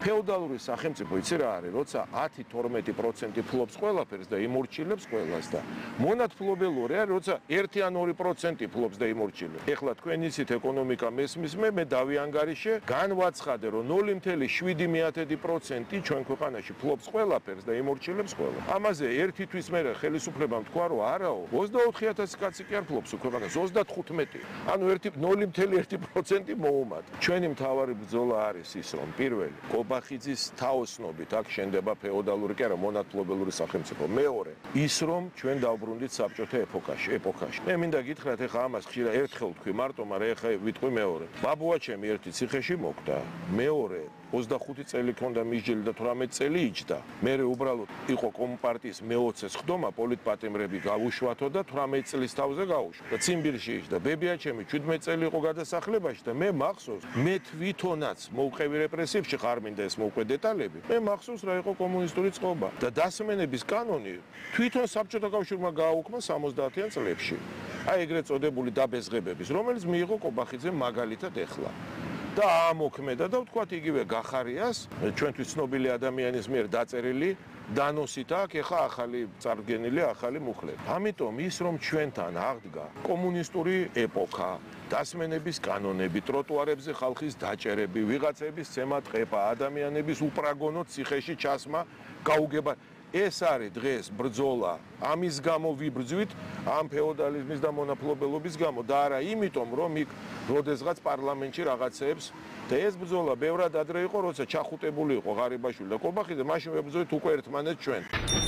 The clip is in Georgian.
ფეოდალური სახელმწიფო იცი რა არის, როცა 10-12% ფლობს ყველაფერს და იმორჩილებს ყველას და მონათფლობელური არის, როცა 1 ან 2% ფლობს და იმორჩილებს. ეხლა თქვენ იცით ეკონომიკა მესმის მე დავიანგარიშე, განვაცხადე რომ 0.7% ჩვენ ქვეყანაში ფლობს ყველაფერს და იმორჩილებს ყველა. ამაზე ერთი თვის მერე ხელისუფლებამ თქვა რომ არაო, 24,000 კაცი კი არ ფლობს ქვეყანას, 35. ანუ 0.1% მოუმატ. ჩვენი მთავარი ბრძოლა არის ის რომ პირველი კობახიძის თაოსნობით აქ შენდება ფეოდალური კი არა მონათფლობელური სახელმწიფო. მეორე ის რომ ჩვენ დავბრუნდით საბჭოთა ეპოქაში. მე მინდა გითხრათ ეხა ამას ხშირად ერთხელ თქვი მარტო, მაგრამ ეხა ვიტყვი მეორე. ბაბუაჩემი ერთი ციხეში მოკვდა. მეორე 25 წელი ქონდა მისჯილი და 18 წელი იჯდა. მერე უბრალოდ იყო კომპარტიის მე-20-ს ხდომა, პოლიტპატიმრები გავუშვათო და 18 წლის თავზე გაუშვა. და ციმბირში იჯდა. ბებიაჩემი 17 წელი იყო გადასახლებაში და მე მახსოვს, მე თვითონაც მოვყევი რეპრესიებში, ხარ მინდა ეს მოვყვე დეტალები. მე მახსოვს რა იყო კომუნისტური წყობა და დასმენების კანონი თვითონ საბჭოთა კავშირმა გააუქმა 70-იან წლებში. აი ეგრეთ წოდებული დაბეზღებების, რომელიც მიიღო კობახიძემ მაგალითად ეხლა. და ამოქმედა და ვთქვათ იგივე გახარიას ჩვენთვის ცნობილი ადამიანის მიერ დაწერილი დანოსით აქ ეხა ახალი წარდგენილი ახალი მუხლები. ამიტომ ის რომ ჩვენთან აღდგა კომუნისტური ეპოქა, დასმენების კანონები, ტროტუარებზე ხალხის დაჭერები, ვიღაცების ცემა ტყეპა, ადამიანების უპრაგონოდ ციხეში ჩასმა, გაუგება ეს არის დღეს ბრძოლა ამის გამო ვიბრძვით ამ ფეოდალიზმის და მონათფლობელობის გამო და არა იმიტომ რომ იქ როდესღაც პარლამენტში რაღაცეებს და ეს ბრძოლა ბევრად ადრე იყო როცა ჩახუტებული იყო ღარიბაშვილი და კობახიძე მაშინ ვებრძვით უკვე ერთმანეთს ჩვენ